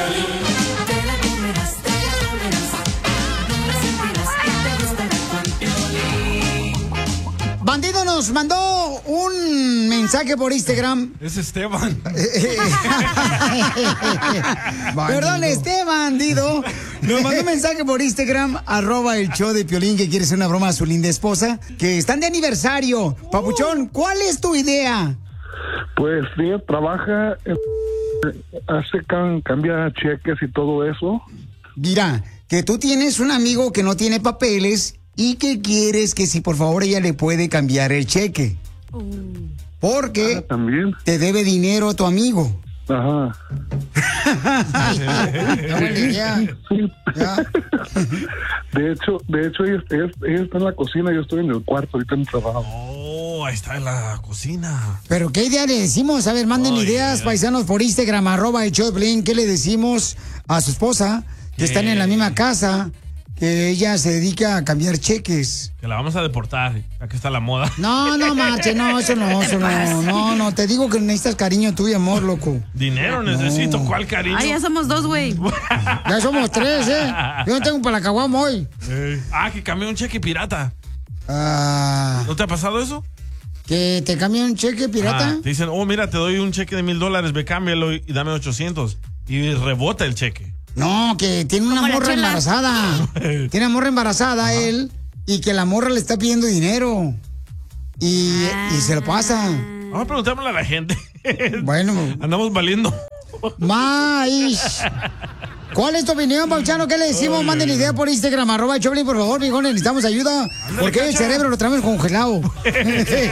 Te la comerás, te la comerás. No la sentirás y te gustará con Piolín. Bandido nos mandó un mensaje por Instagram. Es Esteban. Perdón, Bandido. Nos mandó un mensaje por Instagram, @el show de Piolín, que quiere hacer una broma a su linda esposa, que están de aniversario. Papuchón, ¿cuál es tu idea? Pues ella trabaja, cambia cheques y todo eso. Mira, que tú tienes un amigo que no tiene papeles y que quieres que si por favor ella le puede cambiar el cheque. Porque también te debe dinero a tu amigo. Ajá. De hecho ella está en la cocina, yo estoy en el cuarto ahorita en el trabajo. Oh, ahí está en la cocina. Pero ¿qué idea le decimos? A ver, manden ideas, paisanos, por Instagram, @el show de Piolín. ¿Qué le decimos a su esposa, que están en la misma casa, que ella se dedica a cambiar cheques? Que la vamos a deportar. Aquí está la moda. No, marche, no, eso no, te digo que necesitas cariño tú y amor, loco. Dinero necesito, ¿cuál cariño? Ay, ya somos 2, güey. Ya somos 3, Yo no tengo para la caguama hoy. Que cambió un cheque pirata. ¿No te ha pasado eso? ¿Que te cambian un cheque pirata? Te dicen, mira, te doy un cheque de $1,000, ve, cámbialo y dame 800. Y rebota el cheque. No, que tiene una morra embarazada. Tiene una morra embarazada él, y que la morra le está pidiendo dinero. Y se lo pasa. Vamos a preguntarle a la gente. Bueno. Andamos valiendo. ¿Cuál es tu opinión, Pauchano? ¿Qué le decimos? Manden idea por Instagram, @el Choplin, por favor, viejones, necesitamos ayuda. Porque el cerebro lo traemos congelado.